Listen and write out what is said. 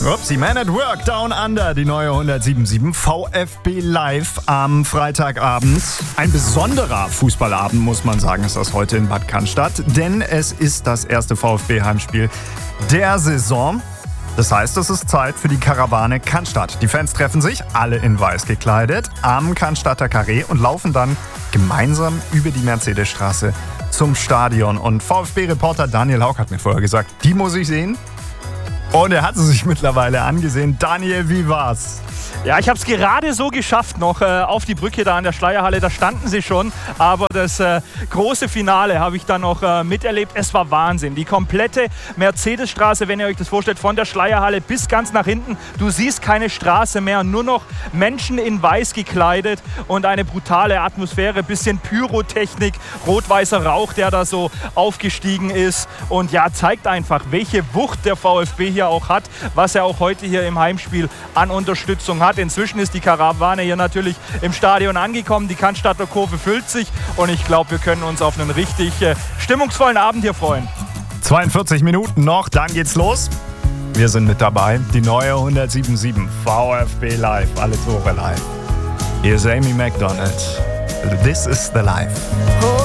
Upsi, Man at Work, Down Under, die neue 107.7 VfB Live am Freitagabend. Ein besonderer Fußballabend, muss man sagen, ist das heute in Bad Cannstatt, denn es ist das erste VfB-Heimspiel der Saison. Das heißt, es ist Zeit für die Karawane Cannstatt. Die Fans treffen sich, alle in weiß gekleidet, am Cannstatter Carré und laufen dann gemeinsam über die Mercedesstraße zum Stadion. Und VfB-Reporter Daniel Hauck hat mir vorher gesagt, die muss ich sehen. Und er hat sie sich mittlerweile angesehen. Daniel, wie war's? Ja, ich habe es gerade so geschafft noch auf die Brücke da an der Schleierhalle. Da standen sie schon, aber das große Finale habe ich dann noch miterlebt. Es war Wahnsinn. Die komplette Mercedesstraße, wenn ihr euch das vorstellt, von der Schleierhalle bis ganz nach hinten. Du siehst keine Straße mehr, nur noch Menschen in weiß gekleidet und eine brutale Atmosphäre. Bisschen Pyrotechnik, rot-weißer Rauch, der da so aufgestiegen ist. Und ja, zeigt einfach, welche Wucht der VfB hier auch hat, was er auch heute hier im Heimspiel an Unterstützung hat. Inzwischen ist die Karawane hier natürlich im Stadion angekommen. Die Cannstatter Kurve füllt sich und ich glaube, wir können uns auf einen richtig stimmungsvollen Abend hier freuen. 42 Minuten noch, dann geht's los. Wir sind mit dabei. Die neue 107.7 VfB Live, alle Tore live. Hier ist Amy Macdonald. This is the Life.